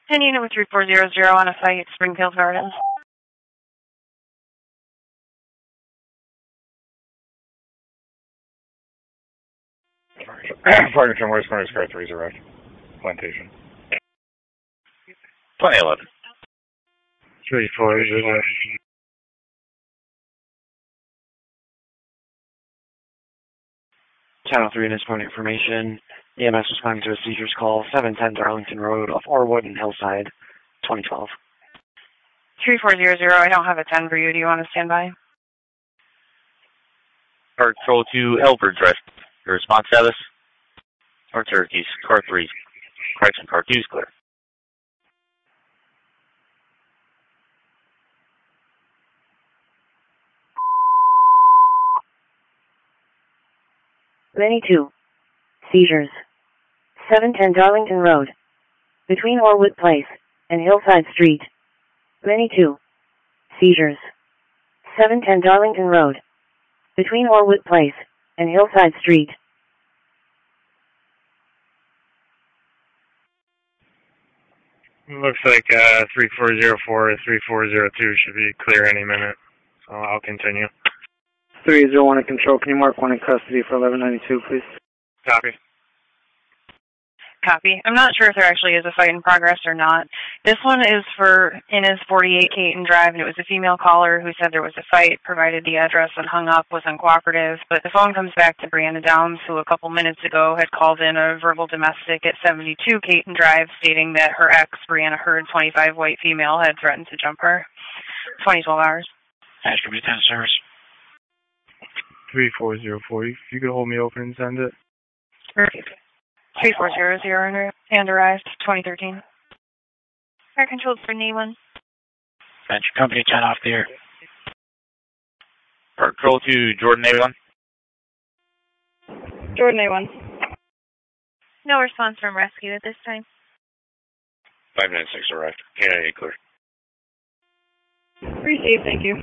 10 unit with 3400 on a site at Springfield Gardens. Farmington West Corner Square 3 direct. Plantation. 2011. 3400. Channel 3 this morning information. EMS responding to a seizures call, 710 Darlington Road off Orwood and Hillside, 2012. 3400, I don't have a 10 for you. Do you want to stand by? Car Control to Elbridge Drive. Your response status? Or Turkeys. Car 3. Correction, Car 2 is clear. Many 2. Seizures. 710 Darlington Road. Between Orwood Place and Hillside Street. Many 2. Seizures. 710 Darlington Road. Between Orwood Place and Hillside Street. Looks like 3404 or 3402 should be clear any minute. So I'll continue. 301 in control. Can you mark one in custody for 1192, please? Copy. Copy. I'm not sure if there actually is a fight in progress or not. This one is for Innis 48 Caton Drive, and it was a female caller who said there was a fight, provided the address, and hung up, was uncooperative. But the phone comes back to Brianna Downs, who a couple minutes ago had called in a verbal domestic at 72 Caton Drive, stating that her ex, Brianna Hurd, 25 white female, had threatened to jump her. 2012 hours. Ashby 10 service. 3404. If you could hold me open and send it. 3400 and arrived 2013. Fire controlled for Neyland. Venture Company 10 off the air. Car Control to Jordan A1. Jordan A1. No response from rescue at this time. 596 arrived. Canada clear. Received, thank you.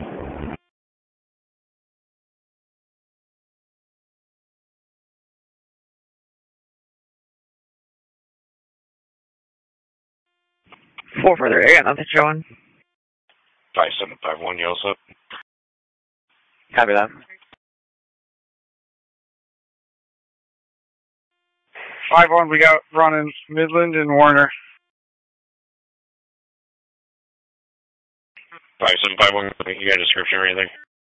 Four further, I got nothing showing. 5751, you all set? Copy that. 5-1, we got running Midland and Warner. 5751, you got a description or anything?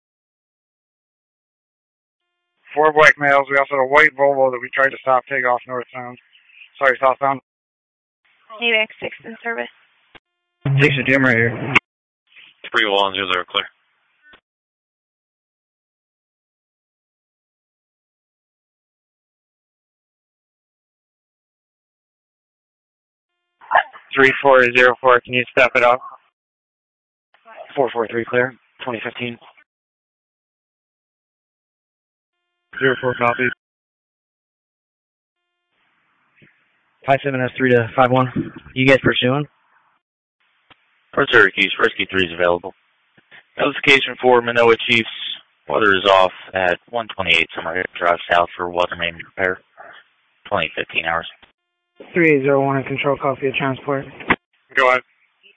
4 black males. We also had a white Volvo that we tried to stop takeoff northbound. Sorry, southbound. AVAC 6 in service. 6 to Jim right here. 3110 clear. Three 404. Can you step it up? 443 clear, 2015. 04 copy. 57 has 3 to 51. You guys pursuing? For Syracuse, Rescue 3 is available. Notification for Minoa Chiefs. Weather is off at 128 Summer Drive south for weather main repair. 2015 hours. 3801 in control, copy of transport. Go ahead.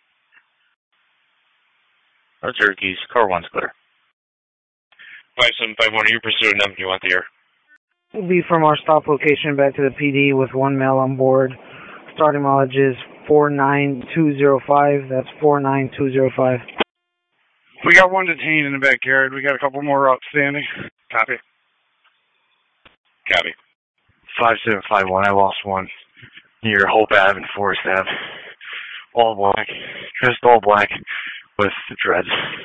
For Syracuse, car 1's clear. 5751, are you pursuing them? You want the air? Will be from our stop location back to the PD with 1 male on board. Starting mileage is 49205. That's 49205. We got 1 detained in the backyard. We got a couple more outstanding. Copy. Copy. 5751, I lost 1 near Hope Ave and Forest Ave. All black. Just all black with dreads.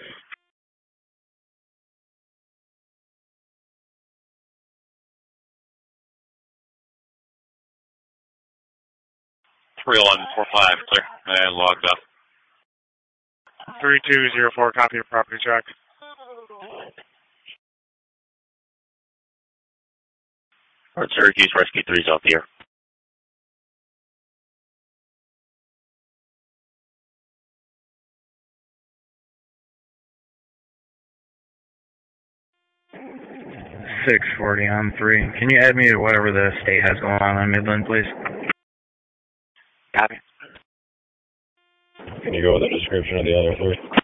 Three 1145 clear. And logged up. 3204, copy of property track. For Syracuse, Rescue 3 is off the air. $640 on 3. Can you add me to whatever the state has going on Midland, please? Copy. Can you go with a description of the other three?